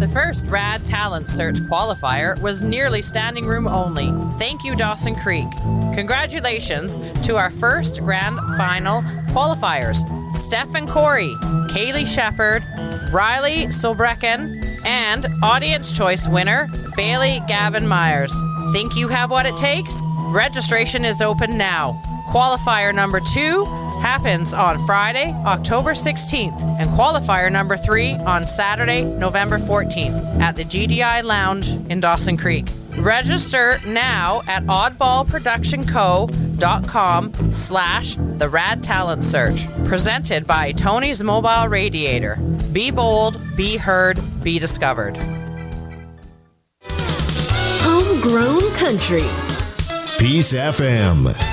The first Rad Talent Search qualifier was nearly standing room only. Thank you, Dawson Creek. Congratulations to our first grand final qualifiers, Steph and Corey, Kaylee Shepard, Riley Solbrecken, and audience choice winner, Bailey Gavin Myers. Think you have what it takes? Registration is open now. Qualifier number 2 happens on Friday, October 16th, and qualifier number 3 on Saturday, November 14th at the GDI Lounge in Dawson Creek. Register now at oddballproductionco.com/The Rad Talent Search. Presented by Tony's Mobile Radiator. Be bold, be heard, be discovered. Homegrown Country. Peace FM.